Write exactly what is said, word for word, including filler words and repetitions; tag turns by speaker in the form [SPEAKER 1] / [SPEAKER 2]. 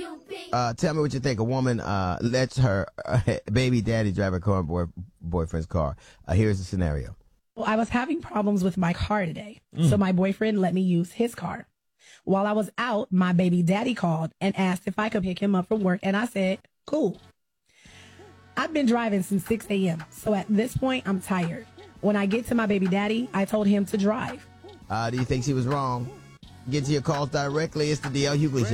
[SPEAKER 1] Uh, tell me what you think. A woman uh, lets her uh, baby daddy drive her current boy, boyfriend's car. Uh, here's the scenario.
[SPEAKER 2] Well, I was having problems with my car today, mm. so my boyfriend let me use his car. While I was out, my baby daddy called and asked if I could pick him up from work, and I said, cool. I've been driving since six a.m., so at this point, I'm tired. When I get to my baby daddy, I told him to drive.
[SPEAKER 1] Uh, do you think she was wrong? Get to your calls directly. It's the D L Hughley Show.